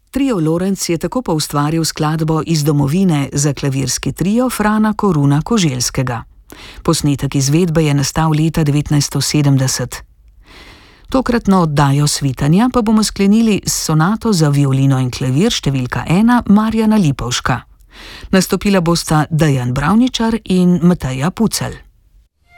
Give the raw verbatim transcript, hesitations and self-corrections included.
Trio Lorenz je tako poustvaril skladbo Iz domovine za klavirski trio Frana Koruna Koželjskega. Posnetek izvedbe je nastal leta devetnajststo sedemdeset. Tokratno oddajo Svitanja pa bomo sklenili s sonato za violino in klavir številka ena Marjana Lipovška. Nastopila bosta Dejan Bravničar in Mateja Pucelj.